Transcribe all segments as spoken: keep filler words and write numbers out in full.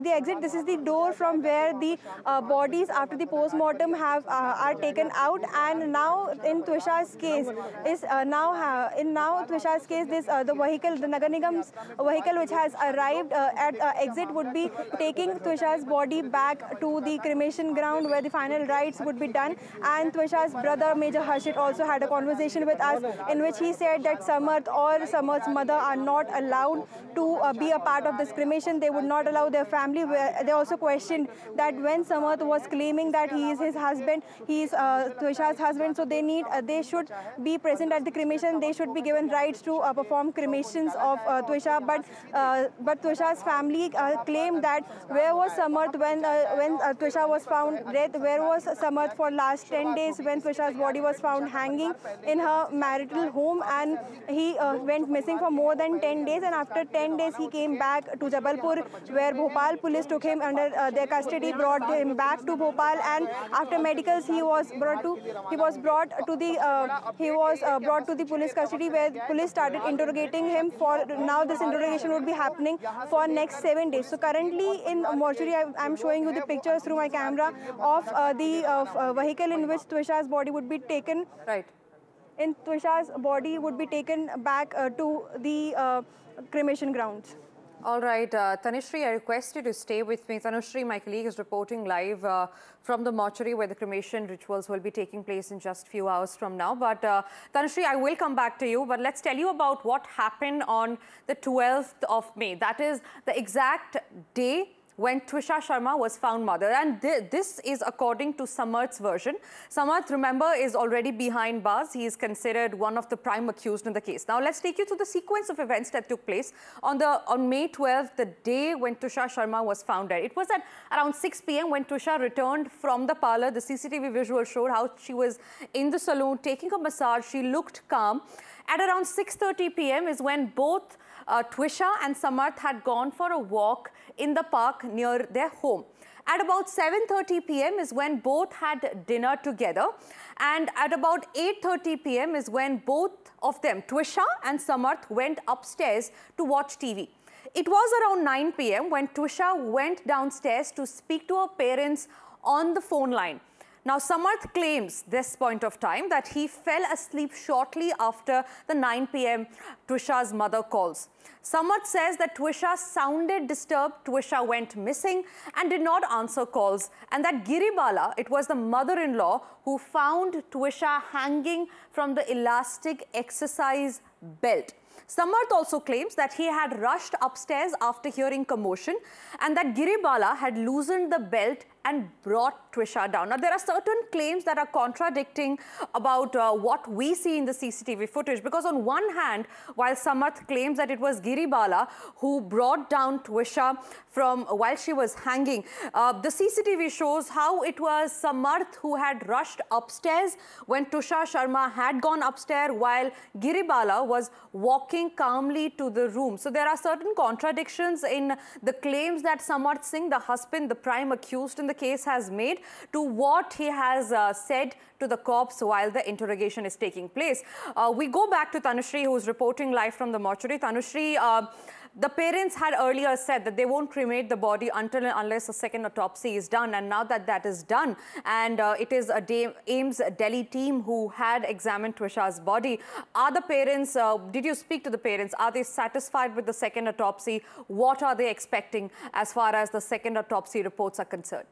The exit, this is the door from where the uh, bodies after the post-mortem have uh, are taken out, and now in Twisha's case is uh, now uh, in now Twisha's case this uh, the vehicle, the Nagar Nigam's vehicle which has arrived uh, at uh, exit would be taking Twisha's body back to the cremation ground where the final rites would be done. And Twisha's brother Major Harshit also had a conversation with us in which he said that Samarth or Samarth's mother are not allowed to uh, be a part of this cremation. They would not allow their family. They also questioned that when Samarth was claiming that he is his husband, he is uh, Twisha's husband, so they need, uh, they should be present at the cremation. They should be given rights to uh, perform cremations of uh, Twisha. But uh, but Twisha's family uh, claimed that where was Samarth when uh, when uh, Twisha was found dead? Where was Samarth for last ten days when Twisha's body was found hanging in her marital home, and he uh, went missing for more than ten days, and after ten days he came back to Jabalpur, where Bhopal police took him under uh, their custody, brought him back to Bhopal, and after medicals he was brought to he was brought to the uh, he was uh, brought to the police custody, where police started interrogating him. For now this interrogation would be happening for next seven days. So currently in mortuary, I am showing you the pictures through my camera of uh, the uh, uh, vehicle in which Twisha's body would be taken. Right. In Twisha's body would be taken back uh, to the uh, cremation grounds. All right, uh, Tanushree, I request you to stay with me. Tanushree, my colleague, is reporting live uh, from the mortuary where the cremation rituals will be taking place in just a few hours from now. But uh, Tanushree, I will come back to you, but let's tell you about what happened on the twelfth of May. That is the exact day when Twisha Sharma was found mother. And th this is according to Samarth's version. Samarth, remember, is already behind bars. He is considered one of the prime accused in the case. Now, let's take you through the sequence of events that took place on the on May twelfth, the day when Twisha Sharma was found dead. It was at around six P M when Twisha returned from the parlor. The C C T V visual showed how she was in the salon taking a massage. She looked calm. At around six thirty P M is when both uh, Twisha and Samarth had gone for a walk in the park near their home. At about seven thirty P M is when both had dinner together, and at about eight thirty P M is when both of them, Twisha and Samarth, went upstairs to watch T V. It was around nine P M when Twisha went downstairs to speak to her parents on the phone line. Now, Samarth claims this point of time that he fell asleep shortly after the nine P M Twisha's mother calls. Samarth says that Twisha sounded disturbed, Twisha went missing and did not answer calls, and that Giribala, it was the mother-in-law who found Twisha hanging from the elastic exercise belt. Samarth also claims that he had rushed upstairs after hearing commotion, and that Giribala had loosened the belt and brought Twisha down. Now, there are certain claims that are contradicting about uh, what we see in the C C T V footage, because on one hand, while Samarth claims that it was Giribala who brought down Twisha from uh, while she was hanging, uh, the C C T V shows how it was Samarth who had rushed upstairs when Twisha Sharma had gone upstairs, while Giribala was walking calmly to the room. So there are certain contradictions in the claims that Samarth Singh, the husband, the prime accused in the case, has made to what he has uh, said to the cops while the interrogation is taking place. Uh, we go back to Tanushree, who is reporting live from the mortuary. Tanushree, uh, the parents had earlier said that they won't cremate the body until and unless a second autopsy is done. And now that that is done, and uh, it is a AIIMS Delhi team who had examined Twisha's body, are the parents, uh, did you speak to the parents? Are they satisfied with the second autopsy? What are they expecting as far as the second autopsy reports are concerned?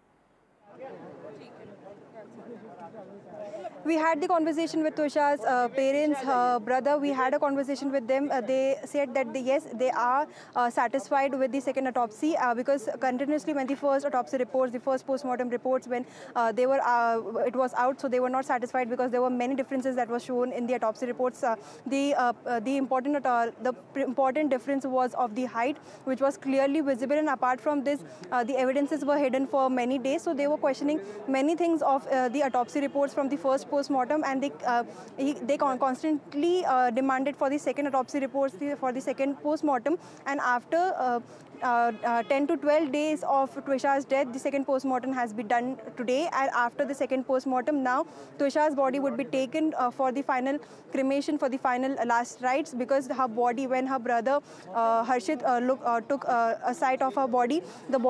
We had the conversation with Twisha's uh, parents, her brother. We had a conversation with them. Uh, they said that they, yes, they are uh, satisfied with the second autopsy uh, because continuously when the first autopsy reports, the first postmortem reports, when uh, they were, uh, it was out, so they were not satisfied because there were many differences that were shown in the autopsy reports. Uh, the uh, uh, the important uh, the important difference was of the height, which was clearly visible, and apart from this, uh, the evidences were hidden for many days. So they were questioning many things of uh, the autopsy reports from the first post-mortem, and they uh, he, they con constantly uh, demanded for the second autopsy reports the, for the second post-mortem. And after uh, uh, uh, ten to twelve days of Twisha's death, the second post-mortem has been done today, and after the second post-mortem, now Twisha's body would be taken uh, for the final cremation, for the final uh, last rites, because her body, when her brother uh, Harshit uh, look, uh, took uh, a sight of her body, the body